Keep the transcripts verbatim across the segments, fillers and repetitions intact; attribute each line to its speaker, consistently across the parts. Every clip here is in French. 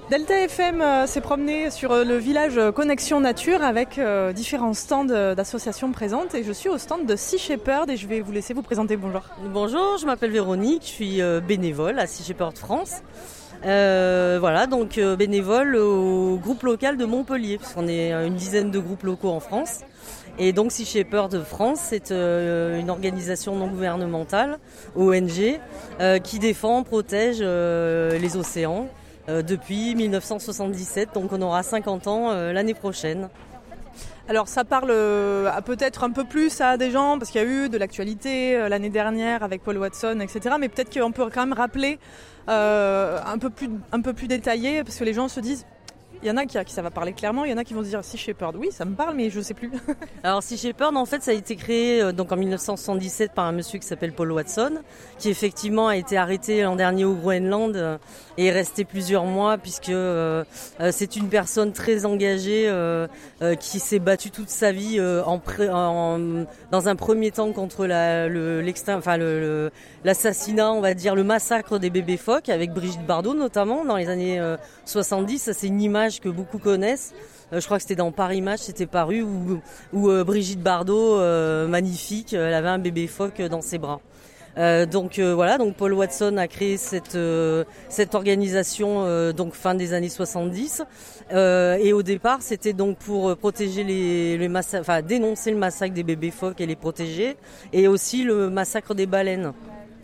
Speaker 1: Delta F M euh, s'est promené sur euh, le village Connexion Nature avec euh, différents stands euh, d'associations présentes et je suis au stand de Sea Shepherd et je vais vous laisser vous présenter. Bonjour.
Speaker 2: Bonjour, je m'appelle Véronique, je suis euh, bénévole à Sea Shepherd France. Euh, voilà, donc euh, bénévole au groupe local de Montpellier, parce qu'on est une dizaine de groupes locaux en France. Et donc Sea Shepherd France, c'est euh, une organisation non gouvernementale, O N G, euh, qui défend, protège euh, les océans euh, depuis dix-neuf cent soixante-dix-sept, donc on aura cinquante ans euh, l'année prochaine.
Speaker 1: Alors ça parle euh, à peut-être un peu plus à des gens, parce qu'il y a eu de l'actualité euh, l'année dernière avec Paul Watson, et cetera. Mais peut-être qu'on peut quand même rappeler euh, un peu plus, un peu plus détaillé, parce que les gens se disent... Il y en a qui, qui ça va parler clairement, il y en a qui vont se dire Sea Shepherd. Oui, ça me parle, mais je ne sais plus.
Speaker 2: Alors Sea Shepherd, en fait, ça a été créé euh, donc en dix-neuf cent soixante-dix-sept par un monsieur qui s'appelle Paul Watson, qui effectivement a été arrêté l'an dernier au Groenland euh, et est resté plusieurs mois, puisque euh, euh, c'est une personne très engagée euh, euh, qui s'est battue toute sa vie euh, en, pré- en dans un premier temps contre la, le, l'extin- enfin, le, le, l'assassinat, on va dire le massacre des bébés phoques, avec Brigitte Bardot notamment dans les années euh, soixante-dix. Ça, c'est une image que beaucoup connaissent. Euh, je crois que c'était dans Paris Match, c'était paru, où, où euh, Brigitte Bardot, euh, magnifique, elle avait un bébé phoque dans ses bras. Euh, donc euh, voilà, donc Paul Watson a créé cette euh, cette organisation euh, donc fin des années soixante-dix euh, et au départ c'était donc pour protéger les les massa- enfin dénoncer le massacre des bébés phoques et les protéger, et aussi le massacre des baleines.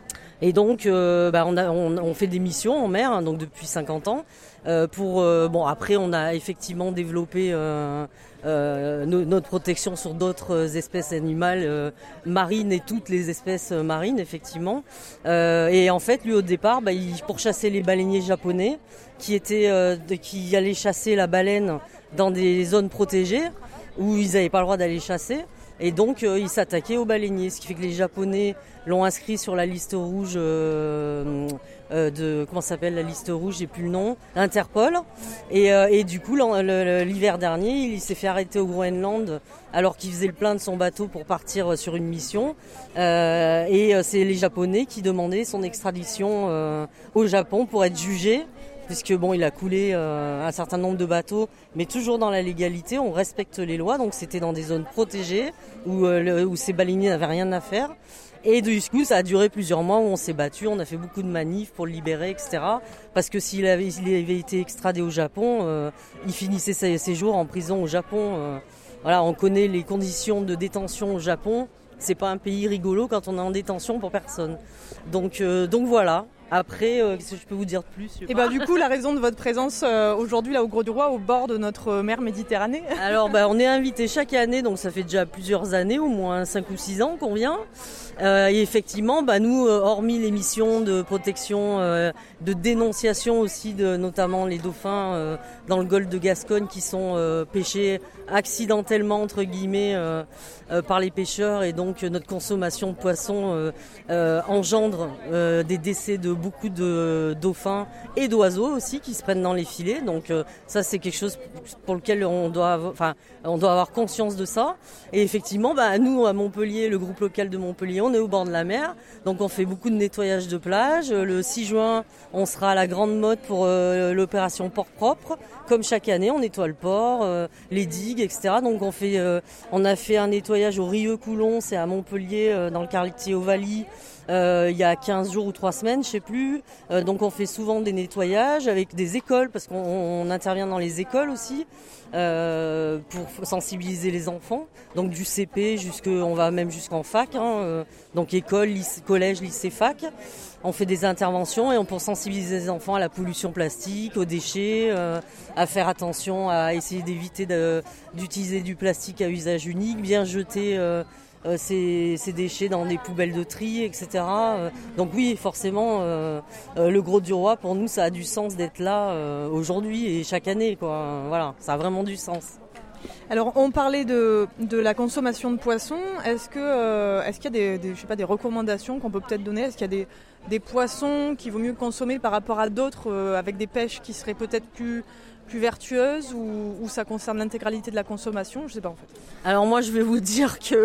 Speaker 2: Et donc, euh, bah, on, a, on, on fait des missions en mer, hein, donc depuis cinquante ans. Euh, pour euh, bon, après, on a effectivement développé euh, euh, no, notre protection sur d'autres espèces animales euh, marines et toutes les espèces marines, effectivement. Euh, et en fait, lui, au départ, bah, il pourchassait les baleiniers japonais qui étaient, euh, de, qui allaient chasser la baleine dans des zones protégées où ils n'avaient pas le droit d'aller chasser. Et donc, euh, il s'attaquait aux baleiniers, ce qui fait que les Japonais l'ont inscrit sur la liste rouge euh, euh, de comment ça s'appelle la liste rouge, j'ai plus le nom, Interpol. Et, euh, et du coup, le, le, l'hiver dernier, il s'est fait arrêter au Groenland alors qu'il faisait le plein de son bateau pour partir sur une mission. Euh, et c'est les Japonais qui demandaient son extradition euh, au Japon pour être jugé. Puisque bon, il a coulé euh, un certain nombre de bateaux, mais toujours dans la légalité, on respecte les lois, donc c'était dans des zones protégées où, euh, le, où ces baleiniers n'avaient rien à faire. Et du coup, ça a duré plusieurs mois où on s'est battu, on a fait beaucoup de manifs pour le libérer, et cetera. Parce que s'il avait, s'il avait été extradé au Japon, euh, il finissait ses, ses jours en prison au Japon. Euh, voilà, on connaît les conditions de détention au Japon. C'est pas un pays rigolo quand on est en détention pour personne. Donc, euh, donc voilà. Après, euh, qu'est-ce que je peux vous dire de plus?
Speaker 1: Et ben du coup, la raison de votre présence euh, aujourd'hui là au Grau du Roi, au bord de notre mer Méditerranée.
Speaker 2: Alors, bah, on est invité chaque année, donc ça fait déjà plusieurs années, au moins cinq ou six ans qu'on vient. Euh, et effectivement, bah, nous, euh, hormis les missions de protection, euh, de dénonciation aussi de notamment les dauphins euh, dans le golfe de Gascogne qui sont euh, pêchés accidentellement entre guillemets euh, euh, par les pêcheurs, et donc euh, notre consommation de poissons euh, euh, engendre euh, des décès de beaucoup de dauphins et d'oiseaux aussi qui se prennent dans les filets. Donc euh, ça, c'est quelque chose pour lequel on doit avoir, enfin on doit avoir conscience de ça. Et effectivement, bah, nous à Montpellier, le groupe local de Montpellier, on est au bord de la mer, donc on fait beaucoup de nettoyage de plage. Le six juin, on sera à la Grande Motte pour euh, l'opération Port Propre. Comme chaque année, on nettoie le port, euh, les digues, et cetera. Donc on fait, euh, on a fait un nettoyage au Rieux-Coulon, c'est à Montpellier, euh, dans le quartier Ovalie, euh, il y a quinze jours ou trois semaines, je sais plus. Euh, donc on fait souvent des nettoyages avec des écoles, parce qu'on on intervient dans les écoles aussi, euh, pour sensibiliser les enfants. Donc du C P jusque, on va même jusqu'en fac, hein, euh, donc école, lycée, collège, lycée, fac. On fait des interventions et on pour sensibiliser les enfants à la pollution plastique, aux déchets, euh, à faire attention, à essayer d'éviter de, d'utiliser du plastique à usage unique, bien jeter euh, euh, ces, ces déchets dans des poubelles de tri, et cetera. Euh, donc oui, forcément, euh, euh, le Grau du Roi, pour nous, ça a du sens d'être là euh, aujourd'hui et chaque année, quoi. Voilà, ça a vraiment du sens.
Speaker 1: Alors, on parlait de, de la consommation de poissons. Est-ce que, euh, est-ce qu'il y a des, des, je sais pas, des recommandations qu'on peut peut-être donner? Est-ce qu'il y a des, des poissons qu'il vaut mieux consommer par rapport à d'autres, euh, avec des pêches qui seraient peut-être plus, plus vertueuses, ou, ou ça concerne l'intégralité de la consommation? Je sais pas en fait.
Speaker 2: Alors moi, je vais vous dire que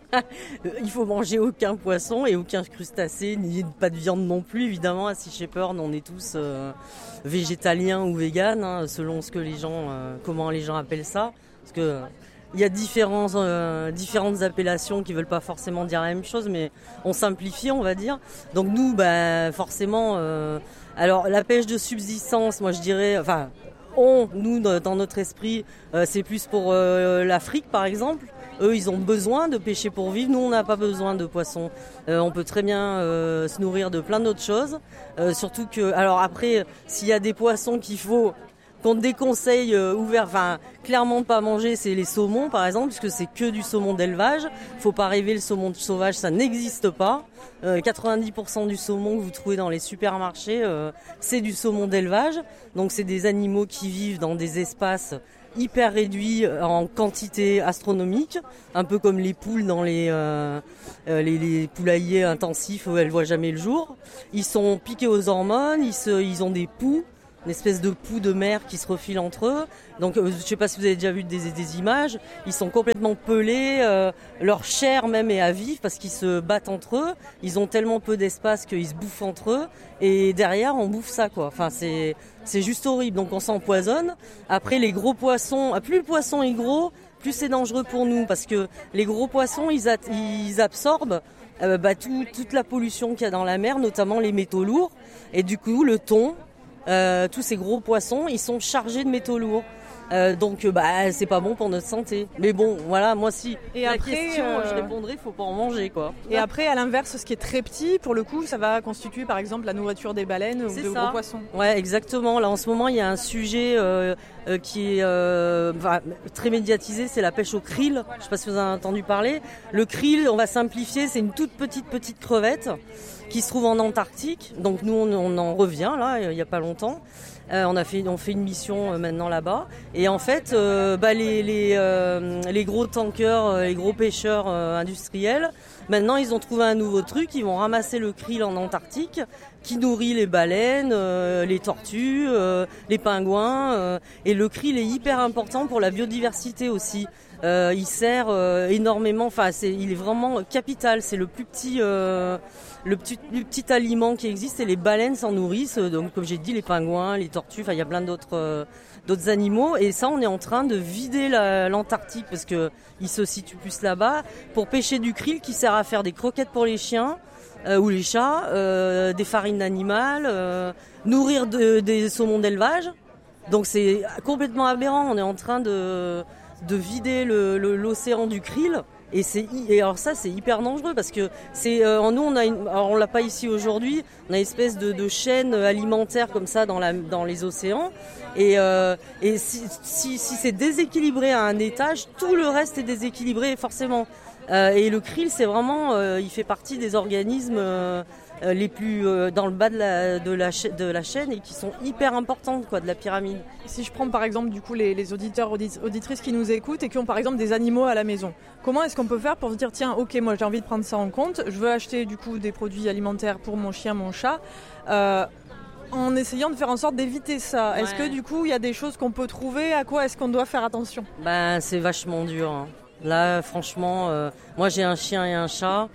Speaker 2: Il faut manger aucun poisson et aucun crustacé, ni pas de viande non plus, évidemment. À Sea Shepherd, on est tous euh, végétaliens ou véganes, hein, selon ce que les gens, euh, comment les gens appellent ça. Parce que euh, il y a différents, euh, différentes appellations qui veulent pas forcément dire la même chose, mais on simplifie, on va dire. Donc nous, bah, forcément, euh, alors la pêche de subsistance, moi je dirais, enfin, on, nous, dans notre esprit, euh, c'est plus pour euh, l'Afrique, par exemple. Eux, ils ont besoin de pêcher pour vivre. Nous, on n'a pas besoin de poissons. Euh, on peut très bien euh, se nourrir de plein d'autres choses. Euh, surtout que, alors après, s'il y a des poissons qu'il faut, qu'on déconseille euh, ouvert, enfin, clairement de pas manger, c'est les saumons, par exemple, puisque c'est que du saumon d'élevage. Faut pas rêver, le saumon sauvage, ça n'existe pas. Euh, quatre-vingt-dix pour cent du saumon que vous trouvez dans les supermarchés, euh, c'est du saumon d'élevage. Donc, c'est des animaux qui vivent dans des espaces hyper réduits en quantité astronomique, un peu comme les poules dans les, euh, les, les poulaillers intensifs où elles voient jamais le jour. Ils sont piqués aux hormones, ils, se, ils ont des poux, une espèce de poux de mer qui se refilent entre eux. Donc euh, je sais pas si vous avez déjà vu des, des images, ils sont complètement pelés, euh, leur chair même est à vif parce qu'ils se battent entre eux, ils ont tellement peu d'espace qu'ils se bouffent entre eux et derrière on bouffe ça quoi. Enfin c'est c'est juste horrible, donc on s'empoisonne. Après les gros poissons, plus le poisson est gros, plus c'est dangereux pour nous parce que les gros poissons ils, a, ils absorbent euh, bah, tout, toute la pollution qu'il y a dans la mer, notamment les métaux lourds et du coup le thon. Euh, tous ces gros poissons, ils sont chargés de métaux lourds. Euh, donc bah c'est pas bon pour notre santé. Mais bon, voilà, moi si
Speaker 1: et
Speaker 2: la
Speaker 1: après,
Speaker 2: question,
Speaker 1: euh...
Speaker 2: je répondrai, faut pas en manger quoi.
Speaker 1: Et après, à l'inverse, ce qui est très petit, pour le coup, ça va constituer par exemple la nourriture des baleines ou de gros poissons.
Speaker 2: Ouais, exactement. Là en ce moment, il y a un sujet euh, euh, qui est euh, enfin, très médiatisé, c'est la pêche au krill. Je sais pas si vous en avez entendu parler. Le krill, on va simplifier, c'est une toute petite petite crevette qui se trouve en Antarctique. Donc nous, on, on en revient là, il y a pas longtemps. Euh, on a fait, on fait une mission euh, maintenant là-bas. Et en fait, euh, bah, les, les, euh, les gros tankers, euh, les gros pêcheurs euh, industriels, maintenant ils ont trouvé un nouveau truc. Ils vont ramasser le krill en Antarctique, qui nourrit les baleines, euh, les tortues, euh, les pingouins. Euh, et le krill est hyper important pour la biodiversité aussi. Euh, il sert euh, énormément. Enfin, c'est, il est vraiment capital. C'est le plus petit. Euh, Le petit, le petit aliment qui existe et les baleines s'en nourrissent, donc comme j'ai dit les pingouins, les tortues, enfin il y a plein d'autres euh, d'autres animaux et ça on est en train de vider la, l'Antarctique parce que il se situe plus là-bas pour pêcher du krill qui sert à faire des croquettes pour les chiens euh, ou les chats, euh, des farines animales, euh, nourrir de, des saumons d'élevage. Donc c'est complètement aberrant, on est en train de de vider le, le, l'océan du krill. Et c'est et alors ça c'est hyper dangereux parce que c'est euh, nous on a une, alors on l'a pas ici aujourd'hui, on a une espèce de, de chaîne alimentaire comme ça dans la dans les océans et euh, et si, si si c'est déséquilibré à un étage, tout le reste est déséquilibré forcément. Euh, et le krill c'est vraiment euh, il fait partie des organismes euh, les plus euh, dans le bas de la, de, la cha- de la chaîne et qui sont hyper importantes quoi, de la pyramide.
Speaker 1: Si je prends par exemple du coup les, les auditeurs audit- auditrices qui nous écoutent et qui ont par exemple des animaux à la maison, comment est-ce qu'on peut faire pour se dire tiens ok moi j'ai envie de prendre ça en compte, je veux acheter du coup des produits alimentaires pour mon chien, mon chat, euh, en essayant de faire en sorte d'éviter ça. Ouais. Est-ce que du coup il y a des choses qu'on peut trouver, à quoi est-ce qu'on doit faire attention?
Speaker 2: Ben c'est vachement dur. Hein. Là franchement, euh, moi j'ai un chien et un chat.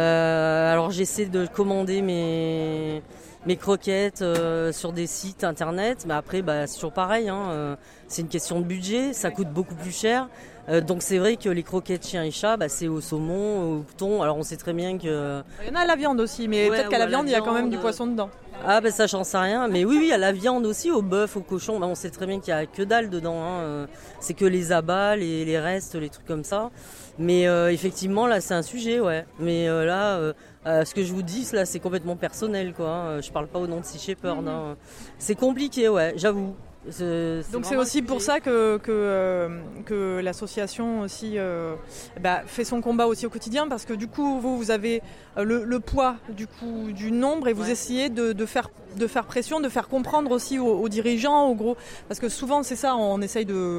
Speaker 2: Euh, alors j'essaie de commander mes mes croquettes euh, sur des sites internet, mais après bah c'est toujours pareil. Hein, euh, c'est une question de budget, ça coûte beaucoup plus cher. Euh, donc c'est vrai que les croquettes chiens et chats, bah, c'est au saumon, au thon. Alors on sait très bien que
Speaker 1: il y en a à la viande aussi, mais ouais, peut-être qu'à la viande, la viande il y a quand même du poisson dedans.
Speaker 2: Ah ben ça j'en sais rien, mais oui oui il y a la viande aussi, au bœuf, au cochon, ben, on sait très bien qu'il y a que dalle dedans, hein. C'est que les abats, les, les restes, les trucs comme ça. Mais euh, effectivement là c'est un sujet, ouais. Mais euh, là, euh, euh, ce que je vous dis là c'est complètement personnel quoi. Hein. Je parle pas au nom de Sea Shepherd. Mm-hmm. Hein. C'est compliqué, ouais, j'avoue. C'est, c'est
Speaker 1: Donc c'est aussi pour ça que que, euh, que l'association aussi euh, bah, fait son combat aussi au quotidien parce que du coup vous vous avez le, le poids du coup du nombre et vous ouais. essayez de, de faire de faire pression, de faire comprendre aussi aux, aux dirigeants, aux gros parce que souvent c'est ça, on essaye de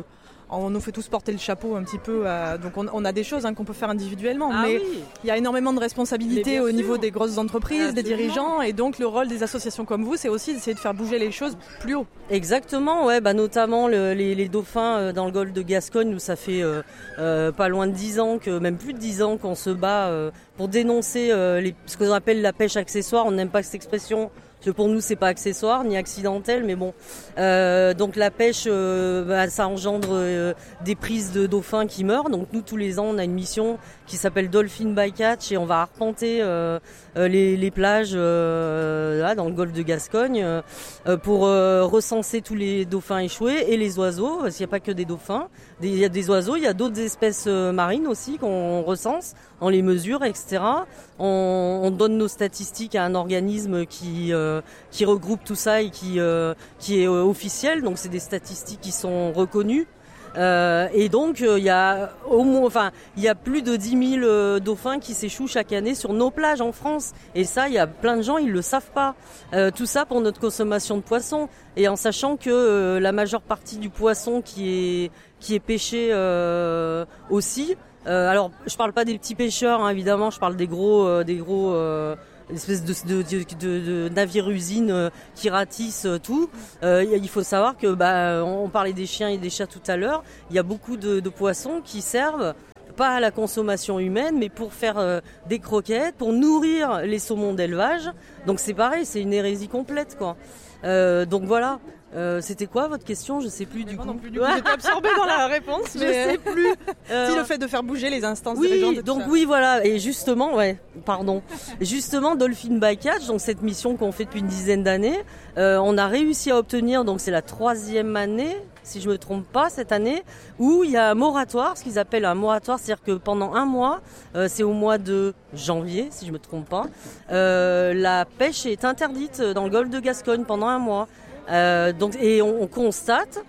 Speaker 1: on nous fait tous porter le chapeau un petit peu. Euh, donc on, on a des choses hein, qu'on peut faire individuellement,
Speaker 2: ah,
Speaker 1: mais
Speaker 2: oui.
Speaker 1: il y a énormément de responsabilités au
Speaker 2: sûr.
Speaker 1: niveau des grosses entreprises,
Speaker 2: Absolument.
Speaker 1: des dirigeants, et donc le rôle des associations comme vous, c'est aussi d'essayer de faire bouger les choses plus haut.
Speaker 2: Exactement, ouais, bah notamment le, les, les dauphins euh, dans le golfe de Gascogne, où ça fait euh, euh, pas loin de dix ans, que même plus de dix ans qu'on se bat euh, pour dénoncer euh, les, ce qu'on appelle la pêche accessoire. On n'aime pas cette expression. Parce que pour nous, c'est pas accessoire ni accidentel, mais bon. Euh, donc la pêche, euh, bah, ça engendre euh, des prises de dauphins qui meurent. Donc nous, tous les ans, on a une mission qui s'appelle Dolphin Bycatch et on va arpenter euh, euh, les, les plages euh, là, dans le golfe de Gascogne euh, pour euh, recenser tous les dauphins échoués et les oiseaux. Parce qu'il n'y a pas que des dauphins. Il y a des oiseaux, il y a d'autres espèces euh, marines aussi qu'on recense, on les mesure, et cetera. On, on donne nos statistiques à un organisme qui euh, qui regroupe tout ça et qui euh, qui est euh, officiel. Donc c'est des statistiques qui sont reconnues. Euh, et donc il euh, y a au moins, enfin il y a plus de dix mille euh, dauphins qui s'échouent chaque année sur nos plages en France. Et ça, il y a plein de gens, ils le savent pas. Euh, tout ça pour notre consommation de poissons. Et en sachant que euh, la majeure partie du poisson qui est qui est pêché euh, aussi. Euh, alors, je parle pas des petits pêcheurs, hein, évidemment. Je parle des gros, euh, des gros, euh, espèces de, de, de, de, de navires-usines euh, qui ratissent euh, tout. Euh, il faut savoir que, bah, on parlait des chiens et des chats tout à l'heure. Il y a beaucoup de, de poissons qui servent pas à la consommation humaine, mais pour faire euh, des croquettes, pour nourrir les saumons d'élevage. Donc c'est pareil, c'est une hérésie complète, quoi. Euh, donc voilà. Euh, c'était quoi votre question? Je sais plus du coup.
Speaker 1: Non plus, du coup j'étais absorbée dans la réponse.
Speaker 2: Je
Speaker 1: mais...
Speaker 2: sais plus. Euh...
Speaker 1: Si le fait de faire bouger les instances
Speaker 2: oui,
Speaker 1: dirigeantes.
Speaker 2: Oui, donc oui, voilà. Et justement, ouais, pardon. Justement, Dolphin Bycatch, donc cette mission qu'on fait depuis une dizaine d'années, euh, on a réussi à obtenir. Donc c'est la troisième année, si je me trompe pas, cette année, où il y a un moratoire, ce qu'ils appellent un moratoire, c'est-à-dire que pendant un mois, euh, c'est au mois de janvier, si je me trompe pas, euh, la pêche est interdite dans le golfe de Gascogne pendant un mois. Euh, donc, et on, on constate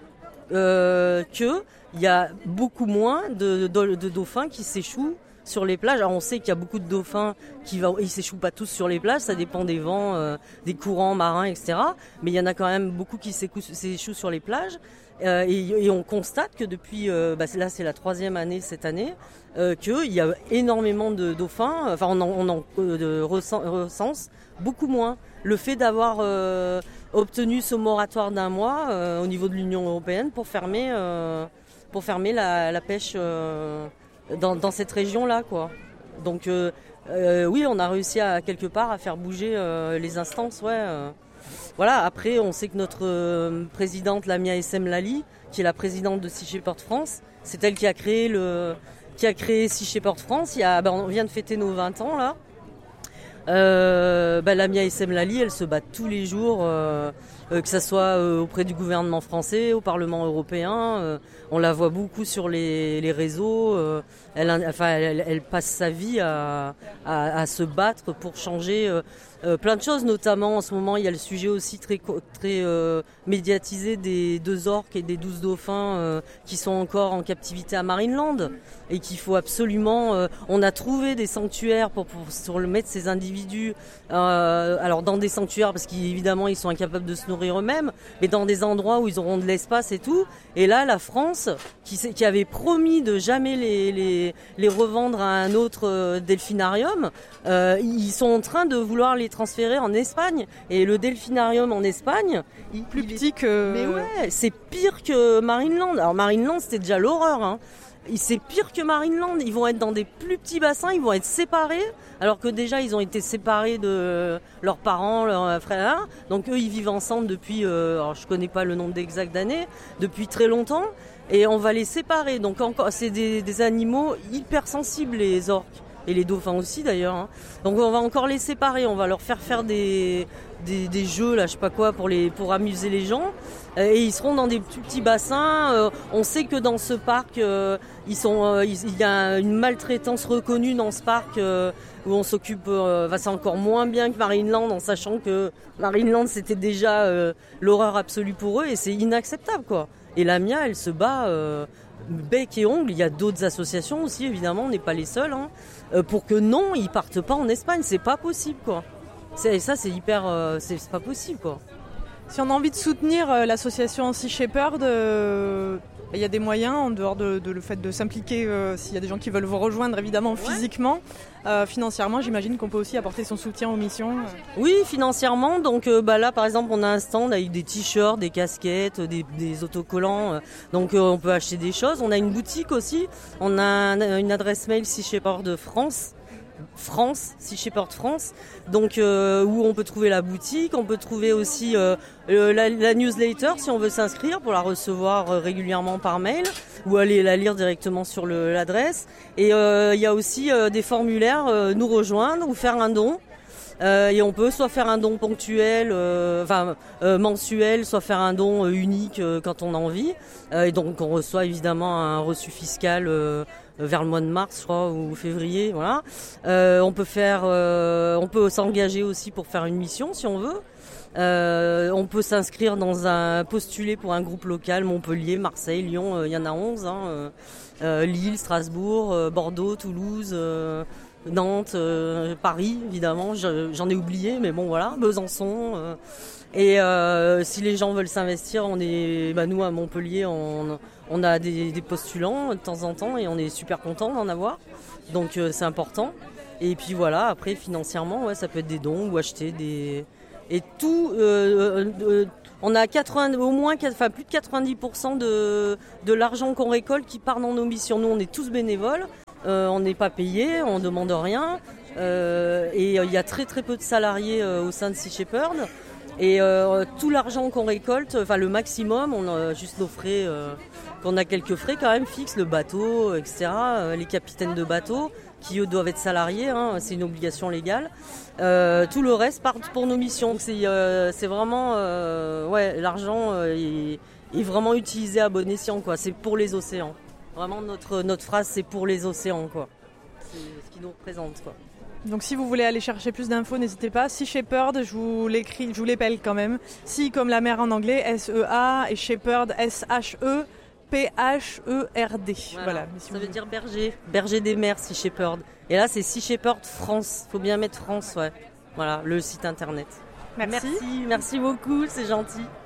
Speaker 2: euh, que il y a beaucoup moins de, de, de dauphins qui s'échouent sur les plages. Alors on sait qu'il y a beaucoup de dauphins qui va, ils s'échouent pas tous sur les plages, ça dépend des vents, euh, des courants marins, et cetera. Mais il y en a quand même beaucoup qui s'échouent sur les plages. Euh, et, et on constate que depuis, euh, bah là c'est la troisième année cette année, euh, qu'il y a énormément de dauphins. Enfin, on en, on en euh, recense beaucoup moins. Le fait d'avoir euh, obtenu ce moratoire d'un mois euh, au niveau de l'Union européenne pour fermer, euh, pour fermer la, la pêche euh, dans, dans cette région-là, quoi. Donc euh, euh, oui, on a réussi à quelque part à faire bouger euh, les instances, ouais. Euh. Voilà. Après, on sait que notre euh, présidente Lamia Essem Lali, qui est la présidente de Sea Shepherd France, c'est elle qui a créé le, qui a créé Sea Shepherd France. Il y a, ben, on vient de fêter nos vingt ans là. Euh, bah, Lamia Essem Lali, elle se bat tous les jours, euh, euh, que ça soit euh, auprès du gouvernement français, au Parlement européen. Euh, on la voit beaucoup sur les, les réseaux. Euh, elle, enfin, elle, elle passe sa vie à, à, à se battre pour changer euh, euh, plein de choses. Notamment, en ce moment, il y a le sujet aussi très, très euh, médiatisé des deux orques et des douze dauphins euh, qui sont encore en captivité à Marineland et qu'il faut absolument. Euh, on a trouvé des sanctuaires pour, pour, pour mettre ces individus. Euh, alors dans des sanctuaires parce qu'évidemment ils sont incapables de se nourrir eux-mêmes, mais dans des endroits où ils auront de l'espace et tout. Et là, la France, qui, qui avait promis de jamais les, les, les revendre à un autre euh, delphinarium, euh, ils sont en train de vouloir les transférer en Espagne. Et le delphinarium en Espagne,
Speaker 1: il, plus il petit est... que.
Speaker 2: Mais ouais, c'est pire que Marineland. Alors Marineland, c'était déjà l'horreur, hein. C'est pire que Marineland, ils vont être dans des plus petits bassins, ils vont être séparés, alors que déjà ils ont été séparés de leurs parents, leurs frères, donc eux ils vivent ensemble depuis, euh, alors je connais pas le nombre exact d'années, depuis très longtemps, et on va les séparer, donc encore, c'est des, des animaux hyper sensibles les orques, et les dauphins aussi d'ailleurs, hein. Donc on va encore les séparer, on va leur faire faire des, des, des jeux, là je sais pas quoi, pour, les, pour amuser les gens. Et ils seront dans des petits, petits bassins. Euh, on sait que dans ce parc, euh, ils sont, euh, il y a une maltraitance reconnue dans ce parc euh, où on s'occupe. Euh, bah, c'est encore moins bien que Marineland, en sachant que Marineland c'était déjà euh, l'horreur absolue pour eux et c'est inacceptable, quoi. Et Lamia, elle se bat euh, bec et ongle. Il y a d'autres associations aussi, évidemment, on n'est pas les seuls, hein, euh, pour que non, ils partent pas en Espagne. C'est pas possible, quoi. C'est, ça, c'est hyper, euh, c'est, c'est pas possible, quoi.
Speaker 1: Si on a envie de soutenir euh, l'association Sea Shepherd, euh, il y a des moyens, en dehors de, de le fait de s'impliquer, euh, s'il y a des gens qui veulent vous rejoindre, évidemment, ouais. physiquement. Euh, financièrement, j'imagine qu'on peut aussi apporter son soutien aux missions.
Speaker 2: Oui, financièrement. Donc euh, bah là, par exemple, on a un stand avec des t-shirts, des casquettes, des, des autocollants. Euh, donc euh, on peut acheter des choses. On a une boutique aussi. On a un, une adresse mail Sea Shepherd France. France, Sea Shepherd France, donc euh, où on peut trouver la boutique, on peut trouver aussi euh, la, la newsletter si on veut s'inscrire pour la recevoir euh, régulièrement par mail ou aller la lire directement sur le, l'adresse. Et il euh, y a aussi euh, des formulaires, euh, nous rejoindre ou faire un don. Euh, et on peut soit faire un don ponctuel, euh, enfin euh, mensuel, soit faire un don euh, unique euh, quand on a envie. Euh, et donc on reçoit évidemment un reçu fiscal euh, vers le mois de mars, je crois, ou février, voilà. Euh, on peut faire, euh, on peut s'engager aussi pour faire une mission si on veut. Euh, on peut s'inscrire dans un postuler pour un groupe local, Montpellier, Marseille, Lyon, il euh, y en a onze, hein, euh, euh, Lille, Strasbourg, euh, Bordeaux, Toulouse. Euh, Nantes, euh, Paris, évidemment, je, j'en ai oublié, mais bon voilà, Besançon. Euh, et euh, si les gens veulent s'investir, on est, bah nous à Montpellier, on, on a des, des postulants de temps en temps et on est super contents d'en avoir. Donc euh, c'est important. Et puis voilà, après financièrement, ouais, ça peut être des dons ou acheter des et tout. Euh, euh, on a quatre-vingts, au moins, enfin plus de quatre-vingt-dix pour cent de de l'argent qu'on récolte qui part dans nos missions. Nous, on est tous bénévoles. Euh, on n'est pas payé, on ne demande rien euh, et il euh, y a très très peu de salariés euh, au sein de Sea Shepherd et euh, tout l'argent qu'on récolte, enfin le maximum, on a juste nos frais, euh, qu'on a quelques frais quand même fixes, le bateau, et cetera. Euh, les capitaines de bateau qui eux doivent être salariés, hein, c'est une obligation légale. Euh, tout le reste part pour nos missions. Donc, c'est, euh, c'est vraiment, euh, ouais, l'argent euh, est, est vraiment utilisé à bon escient, quoi. C'est pour les océans. Vraiment, notre, notre phrase, c'est pour les océans, quoi. C'est ce qui nous représente, quoi.
Speaker 1: Donc si vous voulez aller chercher plus d'infos, n'hésitez pas. Sea Shepherd, je vous l'écris, je vous l'épelle quand même. Sea comme la mer en anglais, S E A, et Shepherd, S H E P H E R D.
Speaker 2: Voilà,
Speaker 1: voilà.
Speaker 2: Si ça veut dire berger, berger des mers, Sea Shepherd. Et là, c'est Sea Shepherd France. Faut bien mettre France, ouais. Voilà, le site internet.
Speaker 1: Merci.
Speaker 2: Merci, merci beaucoup, c'est gentil.